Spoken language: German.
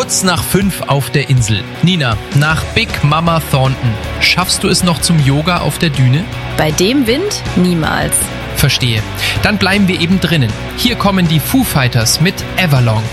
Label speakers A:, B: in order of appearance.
A: Kurz nach 5 auf der Insel. Nina, nach Big Mama Thornton, schaffst du es noch zum Yoga auf der Düne?
B: Bei dem Wind niemals.
A: Verstehe. Dann bleiben wir eben drinnen. Hier kommen die Foo Fighters mit Everlong.